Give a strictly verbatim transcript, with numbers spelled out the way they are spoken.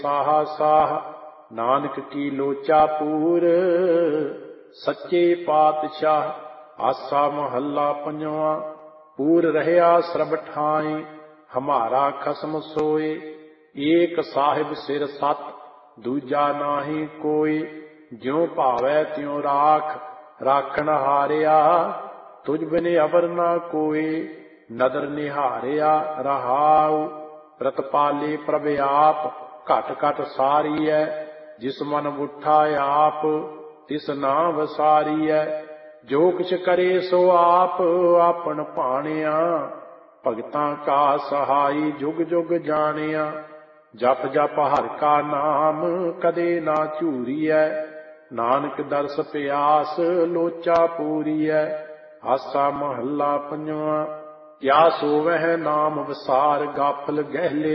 ਸਾਹਾ ਸਾਹ ਨਾਨਕ ਕੀ ਲੋਚਾ ਪੂਰ। ਸੱਚੇ ਪਾਤਸ਼ਾਹ ਆਸਾ ਮਹੱਲਾ ਪੰਜਵਾਂ। ਪੂਰ ਰਹਿਆ ਸਰਬ ਠਾਈ ਹਮਾਰਾ ਖਸਮ ਸੋਏ। ਏਕ ਸਾਹਿਬ ਸਿਰ ਸਤ ਦੂਜਾ ਨਾਹੀ ਕੋਈ। ਜਿਉ ਭਾਵੈ ਤਿਉ ਰਾਖ ਰਾਖਣ ਹਾਰਿਆ। ਤੁਝ ਬਿਨ ਅਵਰ ਨਾ ਕੋਈ ਨਦਰ ਨਿਹਾਰਿਆ। ਰਹਾਉ ਪ੍ਰਤਪਾਲੇ ਪ੍ਰਭ ਆਪ ਘਟ ਘਟ ਸਾਰੀਐ। ਜਿਸ ਮਨ ਬੁੱਠਾ ਆਪ ਤਿਸ ਨਾ ਵਸਾਰੀਐ। ਜੋ ਕਿਛ ਕਰੇ ਸੋ ਆਪ ਆਪਨ ਭਾਣਿਆ। ਭਗਤਾਂ ਕਾ ਸਹਾਈ ਜੁਗ ਜੁਗ ਜਾਣਿਆ। ਜਪ ਜਪ ਹਰਿ ਕਾ ਨਾਮ ਕਦੇ ਨਾ ਝੂਰੀਐ। ਨਾਨਕ ਦਰਸ ਪਿਆਸ ਲੋਚਾ ਪੂਰੀਐ। ਆਸਾ ਮਹੱਲਾ ਪੰਜਵਾਂ। ਕਿਆ ਸੋਵਹਿ ਨਾਮ ਵਸਾਰ ਗਾਫਲ ਗਹਿਲੇ।